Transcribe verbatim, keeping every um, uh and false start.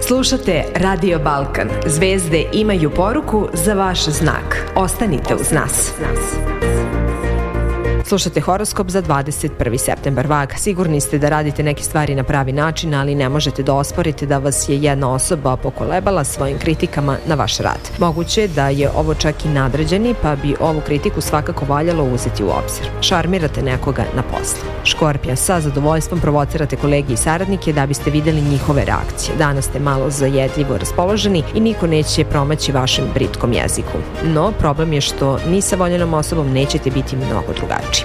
Slušate Radio Balkan. Zvezde imaju poruku za vaš znak. Ostanite uz nas. Slušate horoskop za dvadeset prvi septembar. Vaga, sigurni ste da radite neke stvari na pravi način, ali ne možete da osporite da vas je jedna osoba pokolebala svojim kritikama na vaš rad. Moguće da je ovo čak i nadređeni, pa bi ovu kritiku svakako valjalo uzeti u obzir. Šarmirate nekoga na poslu. Škorpijan, sa zadovoljstvom provocirate kolege i saradnike da biste videli njihove reakcije. Danas ste malo zajedljivo raspoloženi i niko neće promaći vašem britkom jeziku. No, problem je što ni sa voljenom osobom nećete biti mnogo drugačiji.